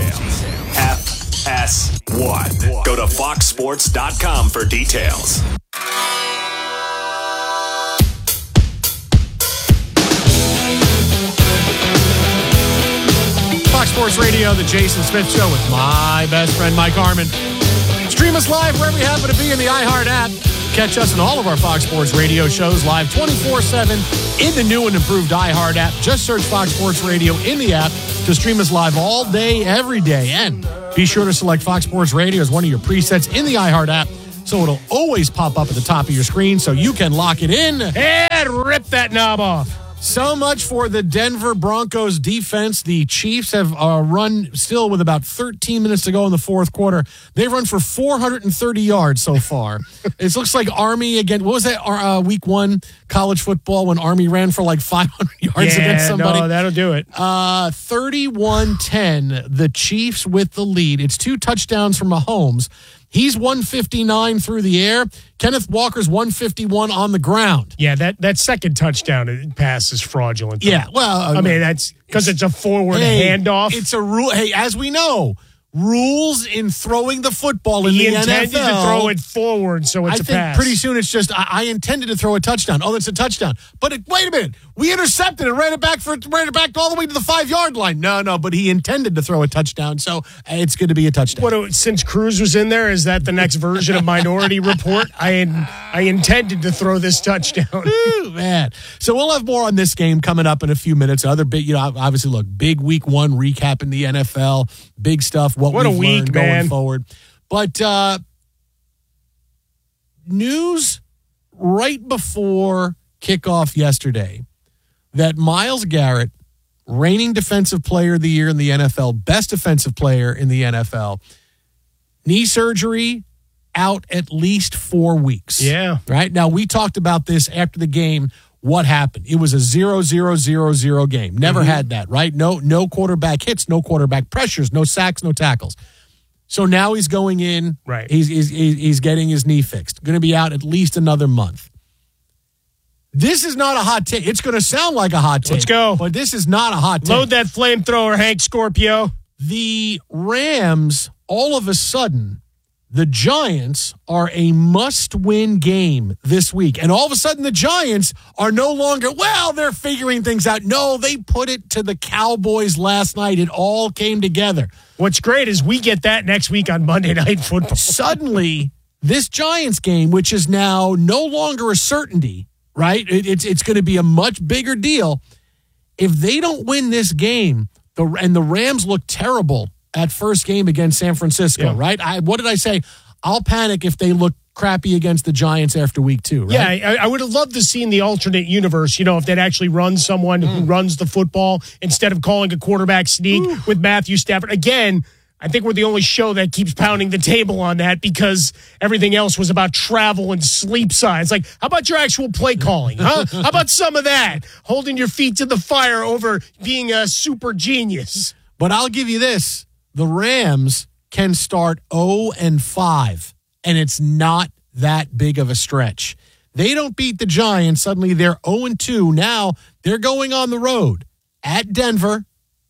F S one. Go to fox sports dot com for details. Fox Sports Radio, the Jason Smith Show with my best friend, Mike Harmon. Stream us live wherever you happen to be in the iHeart app. Catch us in all of our Fox Sports Radio shows live twenty-four seven in the new and improved iHeart app. Just search Fox Sports Radio in the app to stream us live all day, every day. And be sure to select Fox Sports Radio as one of your presets in the iHeart app, so it'll always pop up at the top of your screen so you can lock it in and rip that knob off. So much for the Denver Broncos defense. The Chiefs have uh, run still with about thirteen minutes to go in the fourth quarter. They've run for four hundred thirty yards so far. It looks like Army again. What was that uh, week one college football when Army ran for like five hundred yards yeah, against somebody? No, that'll do it. Uh, thirty-one ten, the Chiefs with the lead. It's two touchdowns from Mahomes. He's one fifty-nine through the air. Kenneth Walker's one fifty-one on the ground. Yeah, that, that second touchdown pass is fraudulent. Yeah, well, I mean, that's because it's a forward hey, handoff. It's a rule. Hey, as we know, rules in throwing the football in he the intended N F L. to throw it forward, so it's I a think pass. pretty soon it's just, I, I intended to throw a touchdown. Oh, that's a touchdown. But it, wait a minute. We intercepted it, ran it back for ran it back all the way to the five-yard line. No, no, but he intended to throw a touchdown, so it's going to be a touchdown. What, since Cruz was in there, is that the next version of Minority Report? I I intended to throw this touchdown. Ooh, man. So we'll have more on this game coming up in a few minutes. Other big, you know, obviously, look, big week one recap in the N F L. Big stuff. What, what we've a week, learned man. Going forward. But uh, news right before kickoff yesterday that Myles Garrett, reigning defensive player of the year in the N F L, best defensive player in the N F L, knee surgery, out at least four weeks. Yeah. Right? Now, we talked about this after the game. What happened? It was a zero, zero, zero, zero game. Never mm-hmm. had that, right? No, no quarterback hits, no quarterback pressures, no sacks, no tackles. So now he's going in. Right. He's, he's, he's getting his knee fixed. Going to be out at least another month. This is not a hot take. It's going to sound like a hot take. Let's go. But this is not a hot take. Load that flamethrower, Hank Scorpio. The Rams, all of a sudden, the Giants are a must-win game this week. And all of a sudden, the Giants are no longer, well, they're figuring things out. No, they put it to the Cowboys last night. It all came together. What's great is we get that next week on Monday Night Football. Suddenly, this Giants game, which is now no longer a certainty, right? It, it's it's going to be a much bigger deal. If they don't win this game, the and the Rams look terrible at first game against San Francisco, yeah. right? I, what did I say? I'll panic if they look crappy against the Giants after week two, right? Yeah, I, I would have loved to see in the alternate universe, you know, if they'd actually run someone mm. who runs the football instead of calling a quarterback sneak Ooh. with Matthew Stafford. Again, I think we're the only show that keeps pounding the table on that because everything else was about travel and sleep science. Like, how about your actual play calling, huh? How about some of that? Holding your feet to the fire over being a super genius. But I'll give you this. The Rams can start oh and five, and it's not that big of a stretch. They don't beat the Giants. Suddenly they're oh and two. Now they're going on the road at Denver,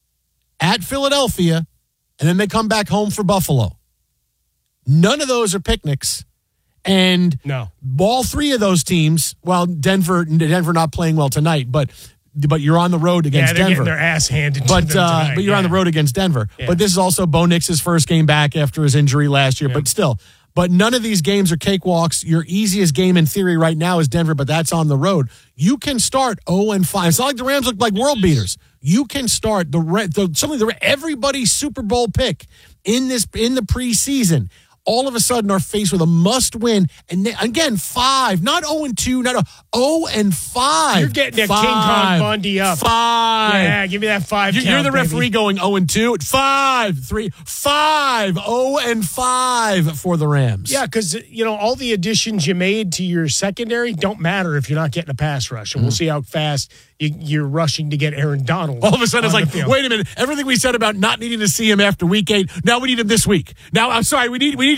at Philadelphia, and then they come back home for Buffalo. None of those are picnics. And no. all three of those teams, well, Denver, Denver not playing well tonight, but but you're on the road against yeah, they're Denver. Getting their ass handed but, to them uh, tonight, but you're yeah. on the road against Denver. Yeah. But this is also Bo Nix's first game back after his injury last year. Yeah. But still, but none of these games are cakewalks. Your easiest game in theory right now is Denver, but that's on the road. You can start oh and five. It's not like the Rams look like world beaters. You can start the, the something the everybody's Super Bowl pick in this in the preseason. All of a sudden are faced with a must-win. And then, again, five, not oh and two, not oh and five. You're getting that five, King Kong Bundy up. Five. Yeah, give me that five You're, count, you're the referee baby. going oh and two. Five, three, five, oh and five for the Rams. Yeah, because, you know, all the additions you made to your secondary don't matter if you're not getting a pass rush. And mm. we'll see how fast you, you're rushing to get Aaron Donald. All of a sudden, it's like, wait a minute. Everything we said about not needing to see him after week eight, now we need him this week. Now, I'm sorry, we need we need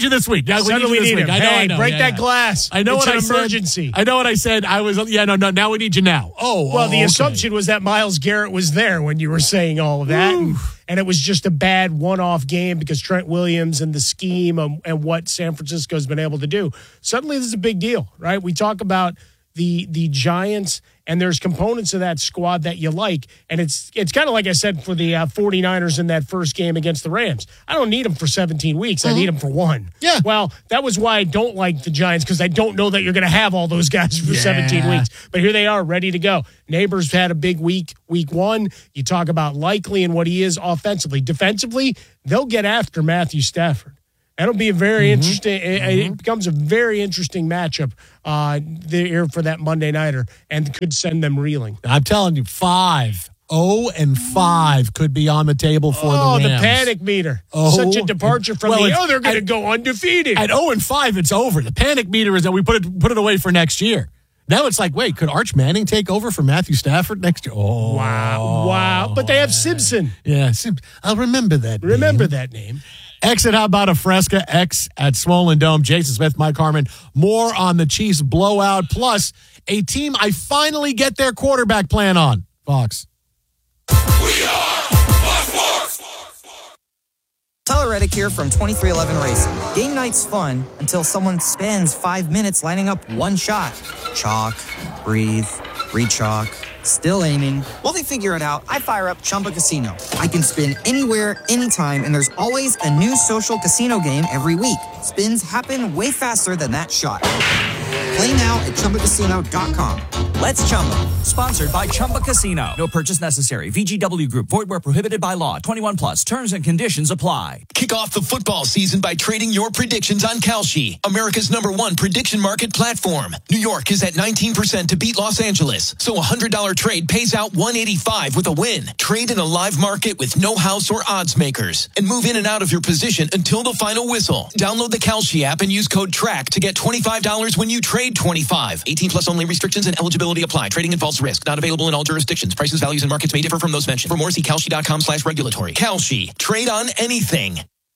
need you this week. Now we need Suddenly you this we need week. him. I know, Hey, I know. break yeah, that yeah. glass. I know It's what an I said. emergency. I know what I said. I was, yeah, no, no, now we need you now. Oh, Well, oh, the okay. assumption was that Myles Garrett was there when you were saying all of that. And, and it was just a bad one-off game because Trent Williams and the scheme and, and what San Francisco's been able to do. Suddenly this is a big deal, right? We talk about the the Giants, and there's components of that squad that you like. And it's it's kind of like I said for the uh, 49ers in that first game against the Rams. I don't need them for seventeen weeks. I need them for one. Yeah. Well, that was why I don't like the Giants, because I don't know that you're going to have all those guys for Yeah. seventeen weeks. But here they are, ready to go. Neighbors had a big week, week one. You talk about Likely and what he is offensively. Defensively, they'll get after Matthew Stafford. That'll be a very Mm-hmm. interesting. It, it becomes a very interesting matchup uh, there for that Monday nighter, and could send them reeling. I'm telling you, five. Oh, and five could be on the table for Oh, the the Rams. panic meter! Oh. Such a departure from Well, the. it's- Oh, they're going to at- go undefeated. At oh and five, it's over. The panic meter is that we put it put it away for next year. Now it's like, wait, could Arch Manning take over for Matthew Stafford next year? Oh, wow, wow! But they have Simpson. yeah. Sim- I'll remember that. Remember name. that name. X at How About a Fresca, X at Swollen Dome. Jason Smith, Mike Harmon. More on the Chiefs blowout, plus a team I finally get their quarterback plan on. Fox. Tyler Reddick here from twenty-three eleven Racing. Game night's fun until someone spends five minutes lining up one shot. Chalk, breathe, re-chalk, still aiming. While they figure it out, I fire up Chumba Casino. I can spin anywhere, anytime, and there's always a new social casino game every week. Spins happen way faster than that shot. Play now at Chumba Casino dot com. Let's Chumba. Sponsored by Chumba Casino. No purchase necessary. V G W Group. Void where prohibited by law. twenty-one plus. Terms and conditions apply. Kick off the football season by trading your predictions on Kalshi, America's number one prediction market platform. New York is at nineteen percent to beat Los Angeles, so a one hundred dollars trade pays out one eighty-five with a win. Trade in a live market with no house or odds makers, and move in and out of your position until the final whistle. Download the Kalshi app and use code TRACK to get twenty-five dollars when you trade twenty-five. eighteen plus only. Restrictions and eligibility apply. Trading involves risk. Not available in all jurisdictions. Prices, values, and markets may differ from those mentioned. For more, see Kalshi.com slash regulatory. Kalshi. Trade on anything.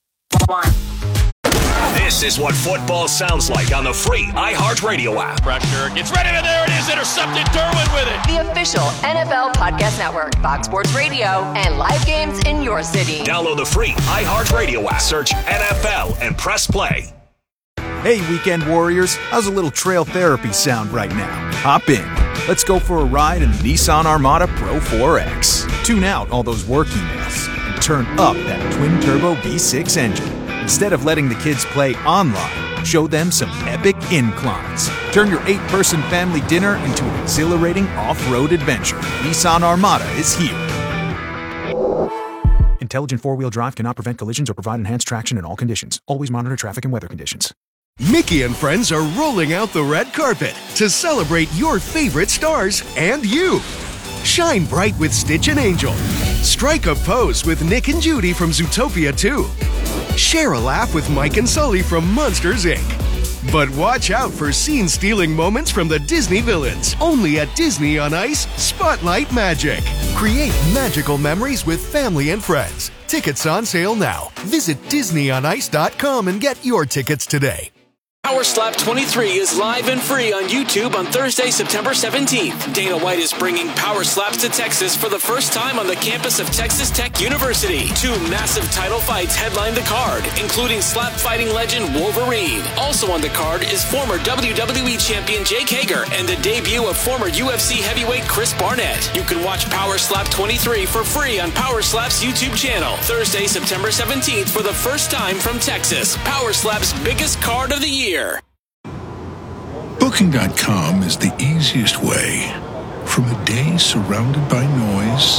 This is what football sounds like on the free iHeartRadio app. Pressure gets ready, and there it is. Intercepted. Derwin with it. The official N F L Podcast Network, Fox Sports Radio, and live games in your city. Download the free iHeartRadio app. Search N F L and press play. Hey, weekend warriors, how's a little trail therapy sound right now? Hop in. Let's go for a ride in the Nissan Armada Pro four X. Tune out all those work emails and turn up that twin-turbo V six engine. Instead of letting the kids play online, show them some epic inclines. Turn your eight-person family dinner into an exhilarating off-road adventure. Nissan Armada is here. Intelligent four-wheel drive cannot prevent collisions or provide enhanced traction in all conditions. Always monitor traffic and weather conditions. Mickey and friends are rolling out the red carpet to celebrate your favorite stars and you. Shine bright with Stitch and Angel. Strike a pose with Nick and Judy from Zootopia two. Share a laugh with Mike and Sully from Monsters, Incorporated. But watch out for scene-stealing moments from the Disney villains. Only at Disney on Ice Spotlight Magic. Create magical memories with family and friends. Tickets on sale now. Visit Disney on Ice dot com and get your tickets today. Power Slap twenty-three is live and free on YouTube on Thursday, September seventeenth. Dana White is bringing Power Slaps to Texas for the first time on the campus of Texas Tech University. Two massive title fights headline the card, including slap fighting legend Wolverine. Also on the card is former W W E champion Jake Hager and the debut of former U F C heavyweight Chris Barnett. You can watch Power Slap twenty-three for free on Power Slap's YouTube channel. Thursday, September seventeenth for the first time from Texas. Power Slap's biggest card of the year. Booking dot com is the easiest way from a day surrounded by noise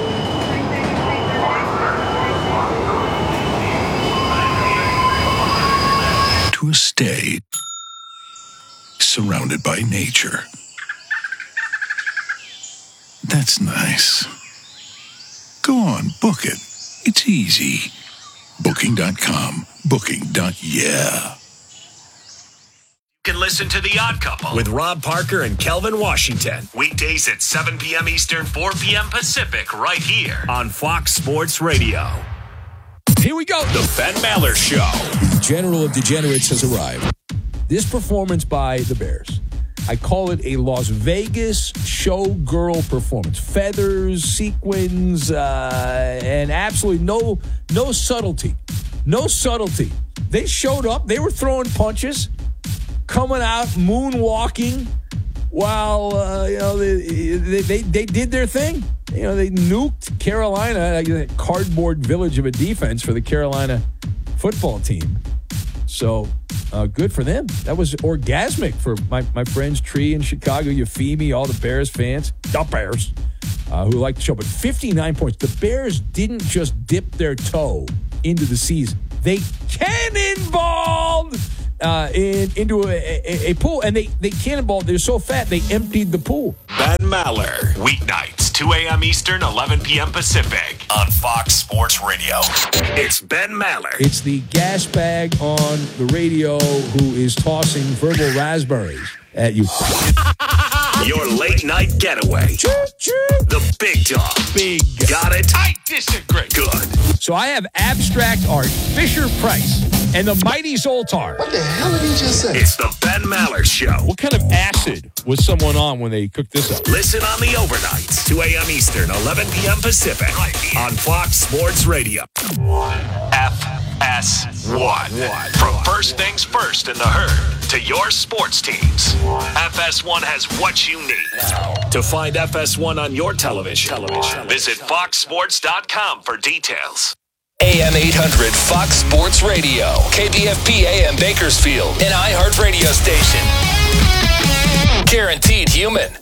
to a stay surrounded by nature. That's nice. Go on, book it. It's easy. Booking dot com. Booking. Yeah. You can listen to The Odd Couple with Rob Parker and Kelvin Washington. Weekdays at seven p.m. Eastern, four p.m. Pacific, right here on Fox Sports Radio. Here we go. The Ben Maller Show. General of Degenerates has arrived. This performance by the Bears, I call it a Las Vegas showgirl performance. Feathers, sequins, uh, and absolutely no no subtlety. No subtlety. They showed up. They were throwing punches, coming out, moonwalking, while uh, you know they, they they they did their thing. You know, they nuked Carolina, a cardboard village of a defense for the Carolina football team. So uh, good for them. That was orgasmic for my, my friends Tree in Chicago, Euphemie, all the Bears fans, the Bears, uh, who like the show. But fifty-nine points. The Bears didn't just dip their toe into the season. They cannonballed uh, in, into a, a, a pool, and they, they cannonballed. They're so fat, they emptied the pool. Ben Maller. Weeknights, two a.m. Eastern, eleven p.m. Pacific on Fox Sports Radio. It's Ben Maller. It's the gas bag on the radio who is tossing verbal raspberries at you. Your late night getaway. The big dog. Big. Got it? I disagree. Good. So I have abstract art, Fisher Price, and the mighty Zoltar. What the hell did he just say? It's the Ben Maller Show. What kind of acid was someone on when they cooked this up? Listen on the overnights, two a.m. Eastern, eleven p.m. Pacific, on Fox Sports Radio. F S one. From first things first in the herd to your sports teams, F S one has what you need. To find F S one on your television, television. visit fox sports dot com for details. A M eight hundred Fox Sports Radio, K B F P A M Bakersfield, an iHeart radio station. Guaranteed human.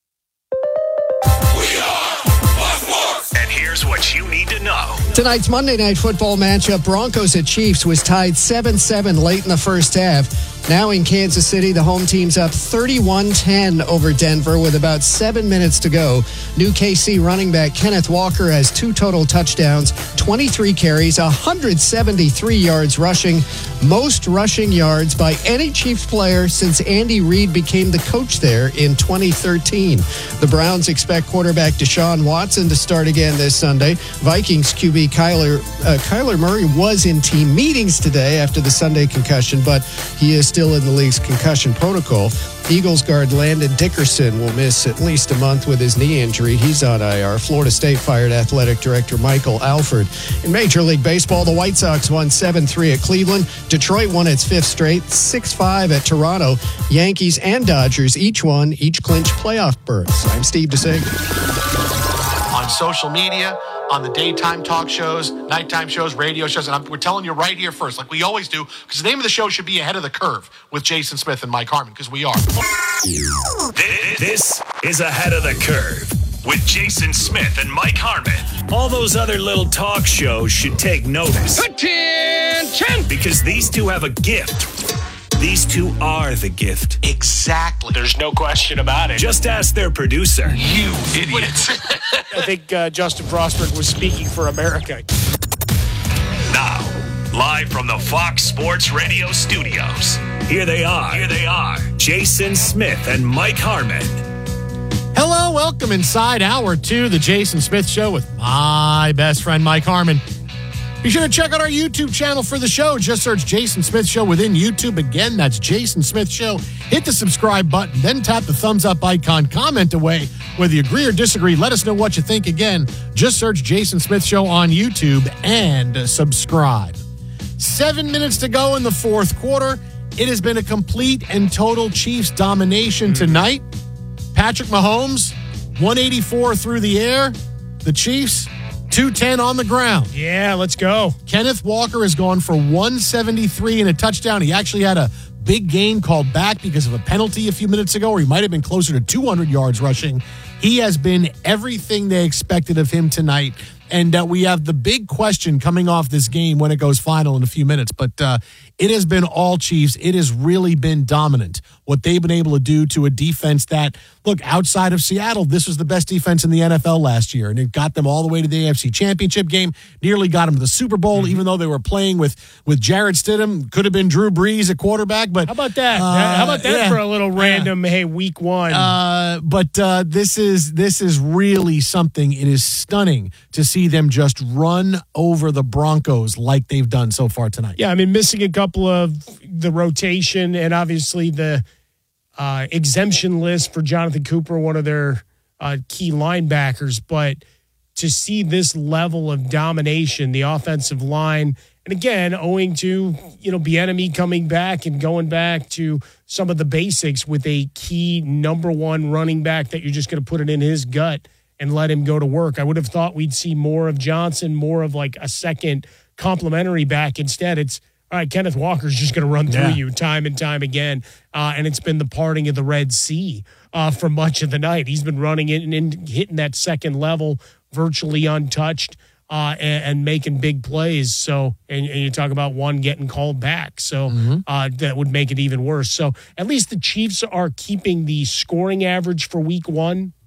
We are Fox Sports. And here's what you need to know. Tonight's Monday Night Football matchup, Broncos at Chiefs, was tied seven seven late in the first half. Now in Kansas City, the home team's up thirty-one ten over Denver with about seven minutes to go. New K C running back Kenneth Walker has two total touchdowns, twenty-three carries, one hundred seventy-three yards rushing, most rushing yards by any Chiefs player since Andy Reid became the coach there in twenty thirteen. The Browns expect quarterback Deshaun Watson to start again this Sunday. Vikings Q B Kyler, uh, Kyler Murray was in team meetings today after the Sunday concussion, but he is still in the league's concussion protocol. Eagles guard Landon Dickerson will miss at least a month with his knee injury. He's on I R. Florida State fired athletic director Michael Alford. In Major League Baseball, the White Sox won seven three at Cleveland. Detroit won its fifth straight, six five at Toronto. Yankees and Dodgers each won, each clinched playoff berths. I'm Steve DeSager. On social media, on the daytime talk shows, nighttime shows, radio shows, and I'm, we're telling you right here first, like we always do, because the name of the show should be Ahead of the Curve with Jason Smith and Mike Harmon, because we are. This is Ahead of the Curve with Jason Smith and Mike Harmon. All those other little talk shows should take notice. Attention! Because these two have a gift. These two are the gift. Exactly. There's no question about it. Just ask their producer. You idiots. I think uh, Justin Frostberg was speaking for America. Now, live from the Fox Sports Radio studios, here they are. Here they are. Jason Smith and Mike Harmon. Hello, welcome inside hour two, the Jason Smith Show with my best friend, Mike Harmon. Be sure to check out our YouTube channel for the show. Just search Jason Smith Show within YouTube. Again, that's Jason Smith Show. Hit the subscribe button, then tap the thumbs up icon. Comment away. Whether you agree or disagree, let us know what you think. Again, just search Jason Smith Show on YouTube and subscribe. Seven minutes to go in the fourth quarter. It has been a complete and total Chiefs domination tonight. Patrick Mahomes, one eighty-four through the air. The Chiefs, two ten on the ground. Yeah, let's go. Kenneth Walker has gone for one seventy-three and a touchdown. He actually had a big gain called back because of a penalty a few minutes ago, or he might have been closer to two hundred yards rushing. He has been everything they expected of him tonight. And uh, we have the big question coming off this game when it goes final in a few minutes. But uh, it has been all Chiefs. It has really been dominant, what they've been able to do to a defense that, look, outside of Seattle, this was the best defense in the N F L last year. And it got them all the way to the A F C Championship game, nearly got them to the Super Bowl, mm-hmm. even though they were playing with, with Jarrett Stidham. Could have been Drew Brees at quarterback. But How about that? Uh, How about that yeah, for a little random, uh, hey, week one? Uh, but uh, this is is this is really something. It is stunning to see them just run over the Broncos like they've done so far tonight. Yeah, I mean, missing a couple of the rotation and obviously the uh, exemption list for Jonathan Cooper, one of their uh, key linebackers, but to see this level of domination, the offensive line, and again, owing to, you know, Bieniemy coming back and going back to some of the basics with a key number one running back that you're just going to put it in his gut and let him go to work. I would have thought we'd see more of Johnson, more of like a second complimentary back. Instead, it's, all right, Kenneth Walker's just going to run through yeah. you time and time again. Uh, and it's been the parting of the Red Sea uh, for much of the night. He's been running it and, and hitting that second level virtually untouched. Uh, and, and making big plays. So, and, and you talk about one getting called back. So mm-hmm. uh, that would make it even worse. So at least the Chiefs are keeping the scoring average for week one